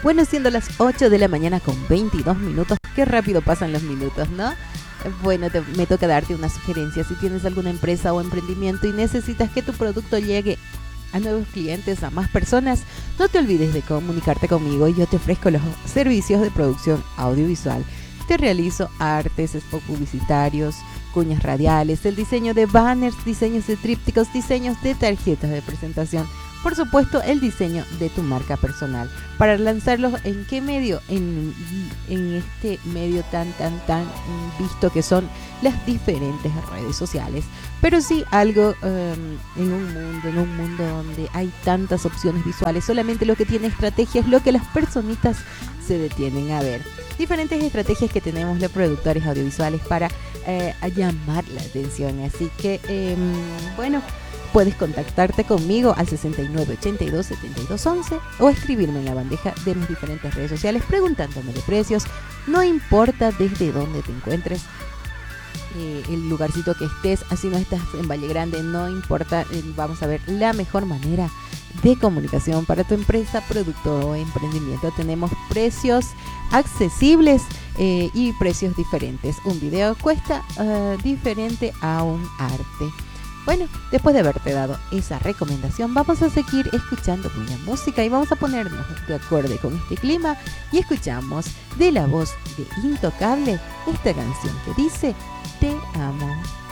Bueno, siendo las 8 de la mañana con 22 minutos, qué rápido pasan los minutos, ¿no? Bueno, me toca darte una sugerencia. Si tienes alguna empresa o emprendimiento y necesitas que tu producto llegue a nuevos clientes, a más personas, no te olvides de comunicarte conmigo y yo te ofrezco los servicios de producción audiovisual. Te realizo artes, spots publicitarios, cuñas radiales, el diseño de banners, diseños de trípticos, diseños de tarjetas de presentación. Por supuesto, el diseño de tu marca personal. Para lanzarlos, ¿en qué medio? En este medio tan visto que son las diferentes redes sociales. Pero sí algo en un mundo donde hay tantas opciones visuales. Solamente lo que tiene estrategia es lo que las personitas se detienen a ver. Diferentes estrategias que tenemos los productores audiovisuales para llamar la atención. Así que, bueno, puedes contactarte conmigo al 69 82 72 11 o escribirme en la bandeja de mis diferentes redes sociales preguntándome de precios. No importa desde dónde te encuentres, el lugarcito que estés, así no estás en Valle Grande, no importa, vamos a ver la mejor manera de comunicación para tu empresa, producto o emprendimiento. Tenemos precios accesibles y precios diferentes. Un video cuesta diferente a un arte. Bueno, después de haberte dado esa recomendación, vamos a seguir escuchando buena música y vamos a ponernos de acuerdo con este clima y escuchamos de la voz de Intocable esta canción que dice Te amo.